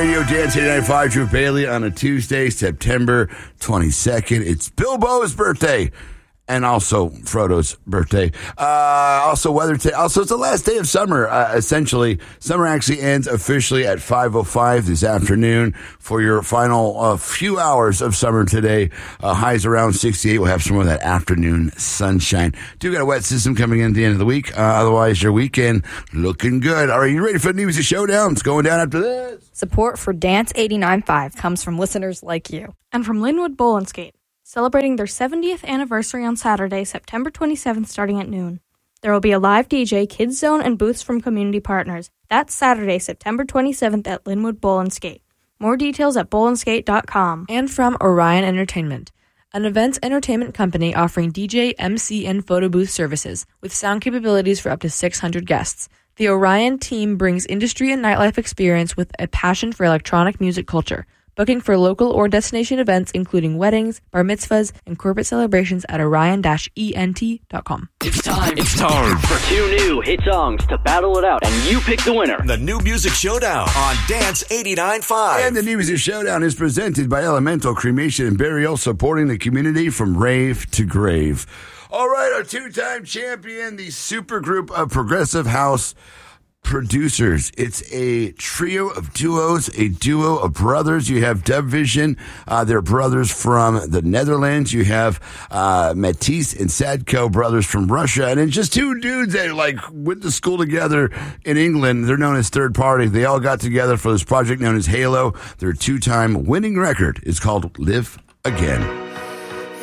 Radio, Dance 89.5, Drew Bailey on a Tuesday, September 22nd. It's Bilbo's birthday. And also Frodo's birthday. Also weather today. Also, it's the last day of summer, essentially. Summer actually ends officially at 5:05 this afternoon for your final few hours of summer today. Highs around 68. We'll have some of that afternoon sunshine. Do got a wet system coming in at the end of the week. Otherwise, your weekend looking good. All right, you ready for the New Music Showdown? It's going down after this. Support for Dance 89.5 comes from listeners like you. And from Linwood Bowl and Skate, celebrating their 70th anniversary on Saturday, September 27th, starting at noon. There will be a live DJ, Kids Zone, and booths from community partners. That's Saturday, September 27th at Linwood Bowl and Skate. More details at bowlandskate.com. And from Orion Entertainment, an events entertainment company offering DJ, MC, and photo booth services with sound capabilities for up to 600 guests. The Orion team brings industry and nightlife experience with a passion for electronic music culture. Booking for local or destination events, including weddings, bar mitzvahs, and corporate celebrations at orion-ent.com. It's time for two new hit songs to battle it out, and you pick the winner. The New Music Showdown on Dance 89.5. And the New Music Showdown is presented by Elemental Cremation and Burial, supporting the community from rave to grave. All right, our two-time champion, the super group of progressive house producers. It's a trio of duos, a duo of brothers. You have Dub Vision, they're brothers from the Netherlands. You have Matisse and Sadko, brothers from Russia. And then just two dudes that went to school together in England. They're known as Third Party. They all got together for this project known as Halo. Their two-time winning record is called Live Again.